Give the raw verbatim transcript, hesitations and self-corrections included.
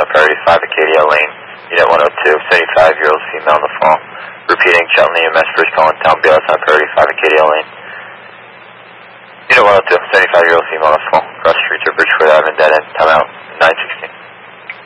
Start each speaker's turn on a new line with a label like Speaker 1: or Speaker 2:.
Speaker 1: on priority five Acadia Lane. Unit one oh two, seventy-five-year-old female on the phone. Repeating, Cheltenham E M S first calling town B L S on priority five Acadia Lane. Unit one oh two, seventy-five-year-old female on the phone. Cross street to Bridgefoot Avenue, dead end. Time out, nine six.